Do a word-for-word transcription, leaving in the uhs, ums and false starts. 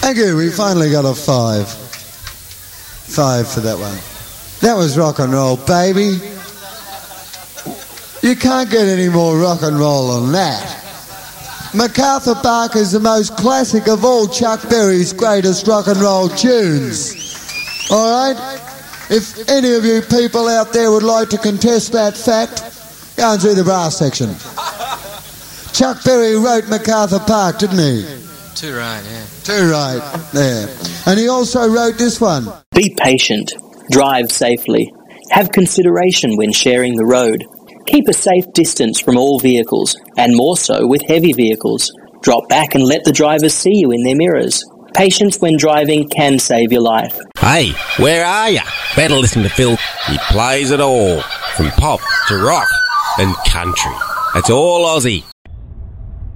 Thank you, we finally got a five. Five for that one. That was rock and roll, baby. You can't get any more rock and roll than that. MacArthur Park is the most classic of all Chuck Berry's greatest rock and roll tunes. All right? If any of you people out there would like to contest that fact, go and see the brass section. Chuck Berry wrote MacArthur Park, didn't he? Too right, yeah. Too right, there. And he also wrote this one. Be patient. Drive safely. Have consideration when sharing the road. Keep a safe distance from all vehicles, and more so with heavy vehicles. Drop back and let the drivers see you in their mirrors. Patience when driving can save your life. Hey, where are ya? Better listen to Phil. He plays it all, from pop to rock and country. It's all Aussie.